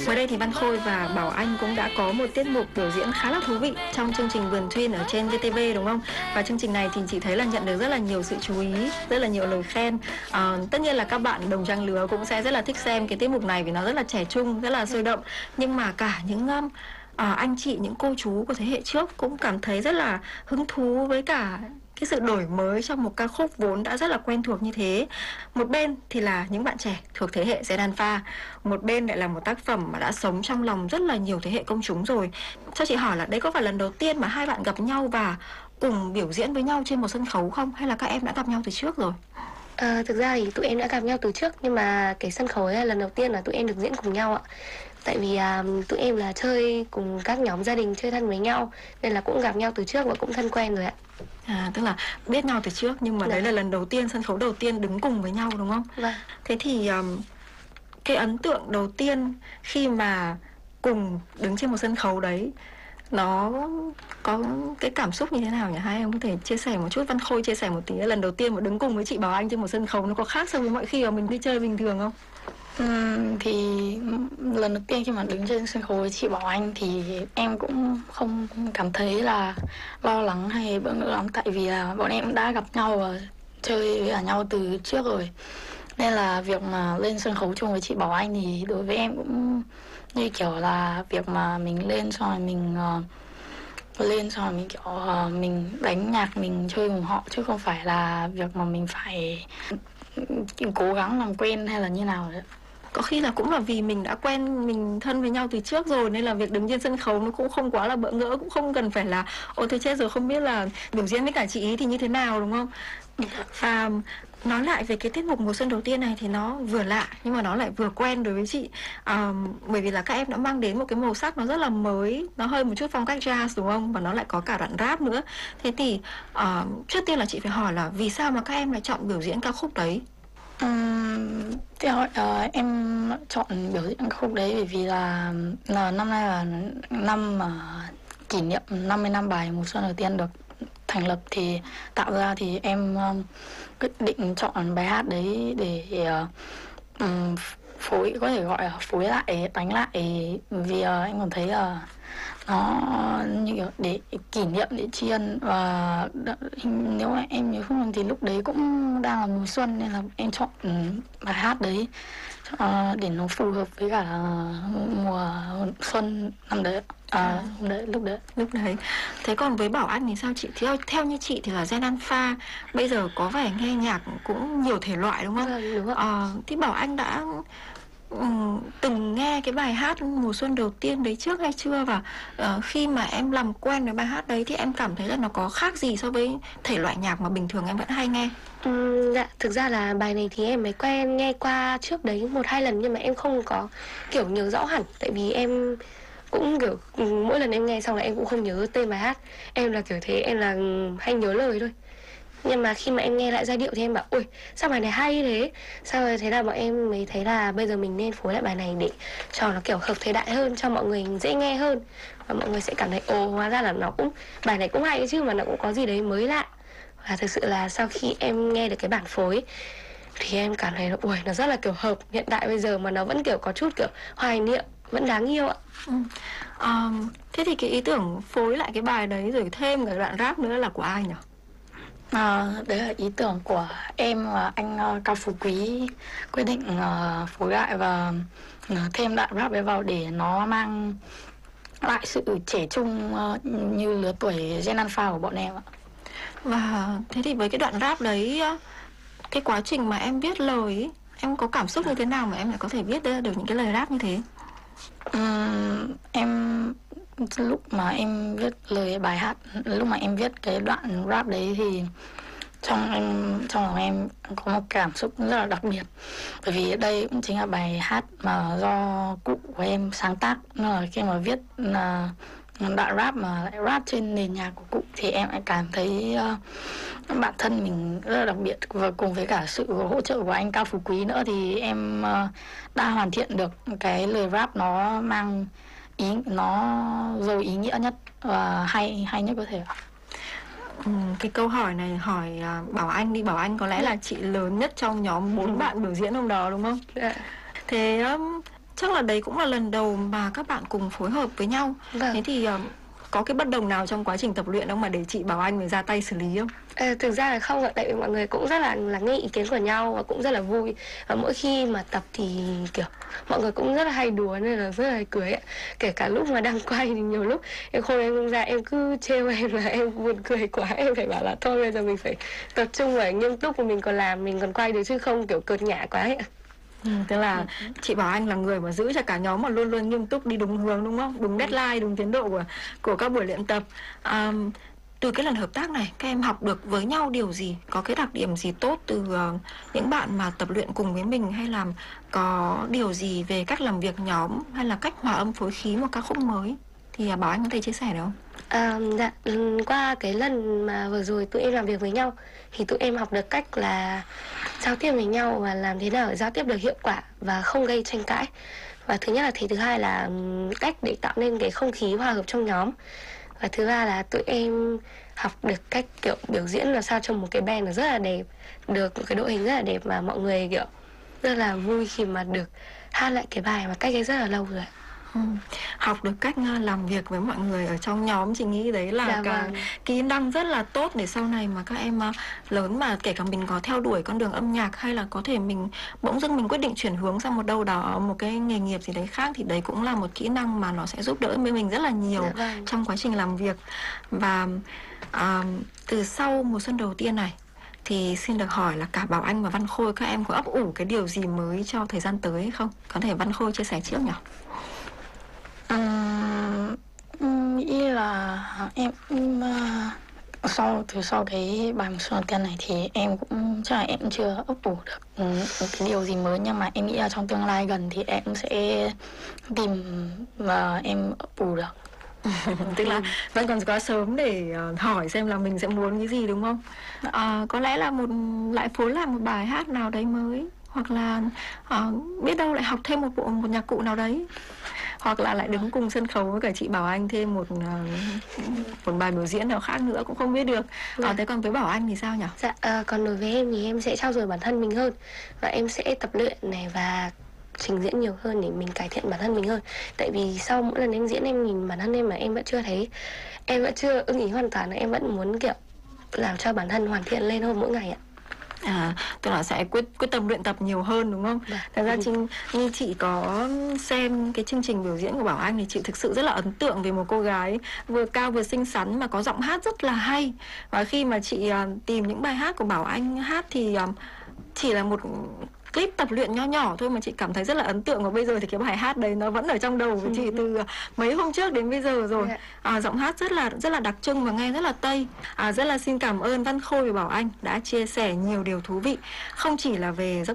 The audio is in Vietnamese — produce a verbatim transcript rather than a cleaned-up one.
Mới đây thì Văn Khôi và Bảo Anh cũng đã có một tiết mục biểu diễn khá là thú vị trong chương trình Vườn Twin ở trên vê tê vê đúng không? Và chương trình này thì chị thấy là nhận được rất là nhiều sự chú ý, rất là nhiều lời khen. À, tất nhiên là các bạn đồng trang lứa cũng sẽ rất là thích xem cái tiết mục này vì nó rất là trẻ trung, rất là sôi động. Nhưng mà cả những um, à, anh chị, những cô chú của thế hệ trước cũng cảm thấy rất là hứng thú với cả cái sự đổi mới trong một ca khúc vốn đã rất là quen thuộc như thế. Một bên thì là những bạn trẻ thuộc thế hệ Gen Alpha, một bên lại là một tác phẩm mà đã sống trong lòng rất là nhiều thế hệ công chúng rồi. Cho chị hỏi là đây có phải lần đầu tiên mà hai bạn gặp nhau và cùng biểu diễn với nhau trên một sân khấu không? Hay là các em đã gặp nhau từ trước rồi? À, thực ra thì tụi em đã gặp nhau từ trước, nhưng mà cái sân khấu ấy là lần đầu tiên là tụi em được diễn cùng nhau ạ. Tại vì à, tụi em là chơi cùng các nhóm gia đình, chơi thân với nhau, nên là cũng gặp nhau từ trước và cũng thân quen rồi ạ. À, tức là biết nhau từ trước nhưng mà Dạ. đấy là lần đầu tiên, sân khấu đầu tiên đứng cùng với nhau đúng không? Vâng. Thế thì um, cái ấn tượng đầu tiên khi mà cùng đứng trên một sân khấu đấy, nó có cái cảm xúc như thế nào nhỉ? Hai em có thể chia sẻ một chút? Văn Khôi chia sẻ một tí, lần đầu tiên mà đứng cùng với chị Bảo Anh trên một sân khấu nó có khác so với mọi khi mà mình đi chơi bình thường không? Ừm, thì lần đầu tiên khi mà đứng trên sân khấu với chị Bảo Anh thì em cũng không cảm thấy là lo lắng hay bỡ ngỡ lắm, tại vì là bọn em đã gặp nhau và chơi với cả nhau từ trước rồi, nên là việc mà lên sân khấu chung với chị Bảo Anh thì đối với em cũng như kiểu là việc mà mình lên xong rồi mình uh, lên xong rồi mình kiểu uh, mình đánh nhạc, mình chơi cùng họ, chứ không phải là việc mà mình phải cố gắng làm quen hay là như nào đấy. Có khi là cũng là vì mình đã quen, mình thân với nhau từ trước rồi nên là việc đứng trên sân khấu nó cũng không quá là bỡ ngỡ, cũng không cần phải là ôi tôi chết rồi không biết là biểu diễn với cả chị ý thì như thế nào đúng không? Và nói lại về cái tiết mục mùa xuân đầu tiên này thì nó vừa lạ nhưng mà nó lại vừa quen đối với chị, à, bởi vì là các em đã mang đến một cái màu sắc nó rất là mới, nó hơi một chút phong cách jazz đúng không, và nó lại có cả đoạn rap nữa. Thế thì uh, trước tiên là chị phải hỏi là vì sao mà các em lại chọn biểu diễn ca khúc đấy? Um, thì hỏi, uh, em chọn biểu diễn ca khúc đấy bởi vì là, là năm nay là năm mà kỷ niệm năm mươi năm bài mùa xuân đầu tiên được thành lập, thì tạo ra thì em um, quyết định chọn bài hát đấy để uh, um, phối, có thể gọi là phối lại, đánh lại, vì uh, em còn thấy là uh, nó như kiểu để kỷ niệm, để tri ân. Và nếu mà em nhớ không nhầm thì lúc đấy cũng đang là mùa xuân nên là em chọn bài hát đấy uh, để nó phù hợp với cả mùa xuân năm đấy. À, hôm đấy, lúc đấy lúc đấy Thế còn với Bảo Anh thì sao chị? Theo, theo như chị thì là Gen Alpha bây giờ có vẻ nghe nhạc cũng nhiều thể loại đúng không? Vâng, đúng ạ. À, thì Bảo Anh đã um, từng nghe cái bài hát mùa xuân đầu tiên đấy trước hay chưa? Và uh, khi mà em làm quen với bài hát đấy thì em cảm thấy là nó có khác gì so với thể loại nhạc mà bình thường em vẫn hay nghe? Uhm, dạ, thực ra là bài này thì em mới quen nghe qua trước đấy một hai lần, nhưng mà em không có kiểu nhớ rõ hẳn, tại vì em cũng kiểu mỗi lần em nghe xong là em cũng không nhớ tên bài hát. Em là kiểu thế, em là hay nhớ lời thôi. Nhưng mà khi mà em nghe lại giai điệu thì em bảo ui sao bài này hay thế. Sau rồi thế là bọn em mới thấy là bây giờ mình nên phối lại bài này để cho nó kiểu hợp thời đại hơn, cho mọi người dễ nghe hơn, và mọi người sẽ cảm thấy ồ hóa ra là nó cũng, bài này cũng hay chứ, mà nó cũng có gì đấy mới lạ. Và thực sự là sau khi em nghe được cái bản phối thì em cảm thấy là ui nó rất là kiểu hợp hiện đại bây giờ, mà nó vẫn kiểu có chút kiểu hoài niệm, vẫn đáng yêu ạ. Ừ. À, thế thì cái ý tưởng phối lại cái bài đấy rồi thêm cái đoạn rap nữa là của ai nhỉ? À, đấy là ý tưởng của em và anh uh, Cao Phú Quý quyết định uh, phối lại và uh, thêm đoạn rap ấy vào để nó mang lại sự trẻ trung uh, như lứa tuổi Gen Alpha của bọn em ạ. Và thế thì với cái đoạn rap đấy, cái quá trình mà em viết lời ấy, em có cảm xúc như thế nào mà em lại có thể viết được những cái lời rap như thế? Um, em lúc mà em viết lời bài hát, lúc mà em viết cái đoạn rap đấy thì trong em trong lòng em có một cảm xúc rất là đặc biệt, bởi vì đây cũng chính là bài hát mà do cụ của em sáng tác. Nên là khi mà viết là đoạn rap mà lại rap trên nền nhạc của cụ thì em lại cảm thấy uh, bản thân mình rất là đặc biệt, và cùng với cả sự hỗ trợ của anh Cao Phú Quý nữa thì em uh, đã hoàn thiện được cái lời rap nó mang ý, nó giàu ý nghĩa nhất và hay hay nhất có thể. Ừ, cái câu hỏi này hỏi uh, Bảo Anh đi. Bảo Anh có lẽ là chị lớn nhất trong nhóm bốn bạn biểu diễn hôm đó đúng không? Dạ. Thế um, chắc là đấy cũng là lần đầu mà các bạn cùng phối hợp với nhau. Vâng. Thế thì uh, có cái bất đồng nào trong quá trình tập luyện không mà để chị Bảo Anh phải ra tay xử lý không? À, thực ra là không ạ, tại vì mọi người cũng rất là lắng nghe ý kiến của nhau và cũng rất là vui. Và mỗi khi mà tập thì kiểu mọi người cũng rất là hay đùa nên là rất là hay cười ạ. Kể cả lúc mà đang quay thì nhiều lúc em không em không ra em cứ trêu em là em buồn cười quá, em phải bảo là thôi bây giờ mình phải tập trung và nghiêm túc của mình còn làm, mình còn quay được chứ không kiểu cợt nhả quá ấy ạ. Ừ, tức là chị Bảo Anh là người mà giữ cho cả nhóm mà luôn luôn nghiêm túc đi đúng hướng đúng không? Đúng deadline, đúng tiến độ của của các buổi luyện tập. À, từ cái lần hợp tác này các em học được với nhau điều gì? Có cái đặc điểm gì tốt từ uh, những bạn mà tập luyện cùng với mình, hay là có điều gì về cách làm việc nhóm hay là cách hòa âm phối khí một ca khúc mới? Thì uh, Bảo Anh có thể chia sẻ được không? À, dạ, qua cái lần mà vừa rồi tụi em làm việc với nhau thì tụi em học được cách là giao tiếp với nhau và làm thế nào để giao tiếp được hiệu quả và không gây tranh cãi. Và thứ nhất là thế, thứ hai là cách để tạo nên cái không khí hòa hợp trong nhóm. Và thứ ba là tụi em học được cách kiểu biểu diễn làm sao cho một cái band nó rất là đẹp, được một cái đội hình rất là đẹp mà mọi người kiểu rất là vui khi mà được hát lại cái bài mà cách ấy rất là lâu rồi. Ừ. Học được cách làm việc với mọi người ở trong nhóm, chị nghĩ đấy là Dạ cái vâng. kỹ năng rất là tốt để sau này mà các em lớn mà kể cả mình có theo đuổi con đường âm nhạc hay là có thể mình bỗng dưng mình quyết định chuyển hướng sang một đâu đó, một cái nghề nghiệp gì đấy khác, thì đấy cũng là một kỹ năng mà nó sẽ giúp đỡ mình rất là nhiều. Dạ vâng. Trong quá trình làm việc. Và à, từ sau mùa xuân đầu tiên này thì xin được hỏi là cả Bảo Anh và Văn Khôi, các em có ấp ủ cái điều gì mới cho thời gian tới hay không? Có thể Văn Khôi chia sẻ trước nhỉ? Uhm, nghĩ là em um, sau từ sau cái bài mùa xuân đầu tiên này thì em cũng chắc là em chưa ấp ủ được um, cái điều gì mới, nhưng mà em nghĩ là trong tương lai gần thì em sẽ tìm và em ấp ủ được. Tức là vẫn còn quá sớm để uh, hỏi xem là mình sẽ muốn cái gì đúng không? Uh, có lẽ là một lại phối lại một bài hát nào đấy mới, hoặc là uh, biết đâu lại học thêm một bộ một nhạc cụ nào đấy, hoặc là lại đứng cùng sân khấu với cả chị Bảo Anh thêm một uh, một bài biểu diễn nào khác nữa cũng không biết được. Dạ. Uh, thế còn với Bảo Anh thì sao nhỉ? Dạ, à, còn đối với em thì em sẽ trau dồi bản thân mình hơn và em sẽ tập luyện này và trình diễn nhiều hơn để mình cải thiện bản thân mình hơn. Tại vì sau mỗi lần em diễn em nhìn bản thân em mà em vẫn chưa thấy, em vẫn chưa ưng ý hoàn toàn, em vẫn muốn kiểu làm cho bản thân hoàn thiện lên hơn mỗi ngày ạ. À, tức là sẽ quyết quyết tâm luyện tập nhiều hơn đúng không? Dạ. Thật ra chị, như chị có xem cái chương trình biểu diễn của Bảo Anh thì chị thực sự rất là ấn tượng về một cô gái vừa cao vừa xinh xắn mà có giọng hát rất là hay. Và khi mà chị uh, tìm những bài hát của Bảo Anh hát thì uh, chỉ là một clip tập luyện nho nhỏ thôi mà chị cảm thấy rất là ấn tượng, và bây giờ thì cái bài hát đấy nó vẫn ở trong đầu của chị từ mấy hôm trước đến bây giờ rồi. À, giọng hát rất là rất là đặc trưng và nghe rất là Tây. À, rất là xin cảm ơn Văn Khôi và Bảo Anh đã chia sẻ nhiều điều thú vị, không chỉ là về giấc